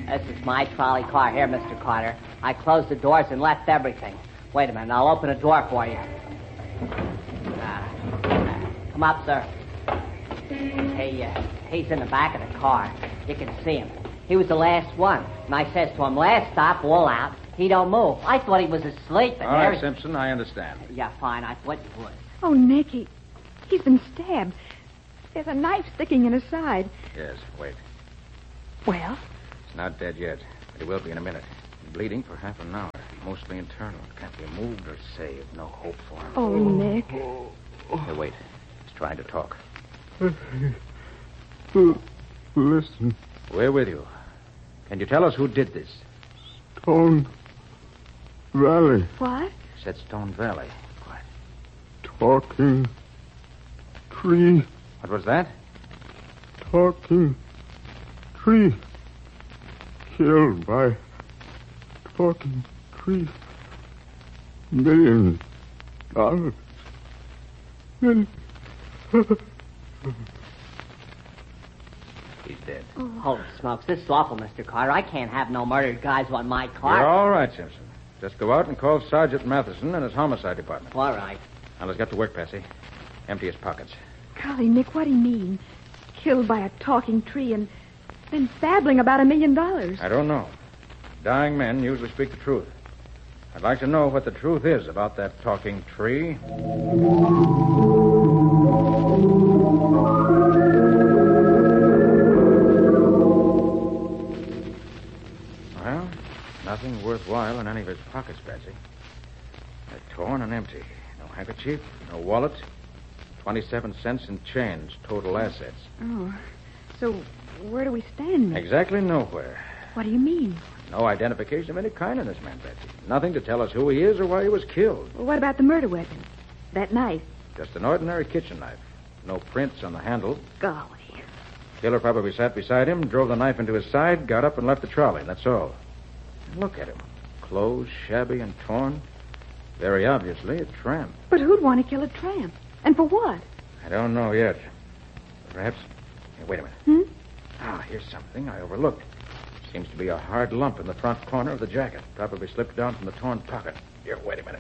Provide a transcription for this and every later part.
This is my trolley car here, Mr. Carter. I closed the doors and left everything. Wait a minute, I'll open a door for you. Come up, sir. He's in the back of the car. You can see him. He was the last one. And I says to him, last stop, all out. He don't move. I thought he was asleep. All right, Simpson, I understand. Yeah, fine. I thought you would. Oh, Nick, he's been stabbed. There's a knife sticking in his side. Yes, wait. Well? It's not dead yet, but he will be in a minute. Bleeding for half an hour. Mostly internal. Can't be moved or saved. No hope for him. Oh, Nick. Hey, wait. He's trying to talk. Listen. We're with you. Can you tell us who did this? Stone Valley. What? Said Stone Valley. Quiet. Talking tree. What was that? Talking tree. Killed by talking tree. $1 million. He's dead. Oh. Holy smokes, this is awful, Mr. Carter. I can't have no murdered guys on my car. You're all right, Simpson. Just go out and call Sergeant Matheson and his homicide department. All right. Now, let's get to work, Patsy. Empty his pockets. Golly, Nick, what do you mean? Killed by a talking tree and then babbling about $1 million. I don't know. Dying men usually speak the truth. I'd like to know what the truth is about that talking tree. Well, nothing worthwhile in any of his pockets, Patsy. They're torn and empty. No handkerchief, no wallet. 27 cents in change, total assets. Oh, so where do we stand, Nick? Exactly nowhere. What do you mean? No identification of any kind in this man, Patsy. Nothing to tell us who he is or why he was killed. Well, what about the murder weapon? That knife? Just an ordinary kitchen knife. No prints on the handle. Golly. Killer probably sat beside him, drove the knife into his side, got up and left the trolley. That's all. Look at him. Clothes shabby and torn. Very obviously a tramp. But who'd want to kill a tramp? And for what? I don't know yet. Perhaps... Hey, wait a minute. Here's something I overlooked. Seems to be a hard lump in the front corner of the jacket. Probably slipped down from the torn pocket. Here, wait a minute.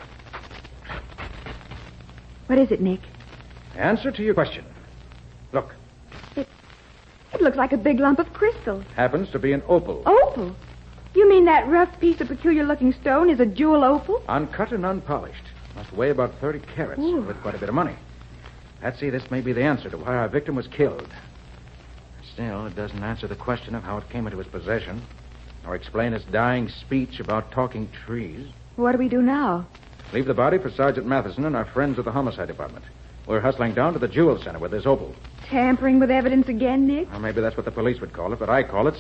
What is it, Nick? Answer to your question. Look. It looks like a big lump of crystal. Happens to be an opal. Opal? You mean that rough piece of peculiar-looking stone is a jewel opal? Uncut and unpolished. Must weigh about 30 carats. Ooh. Worth quite a bit of money. Patsy, this may be the answer to why our victim was killed. Still, it doesn't answer the question of how it came into his possession, or explain his dying speech about talking trees. What do we do now? Leave the body for Sergeant Matheson and our friends at the homicide department. We're hustling down to the Jewel Center with this opal. Tampering with evidence again, Nick? Or maybe that's what the police would call it, but I call it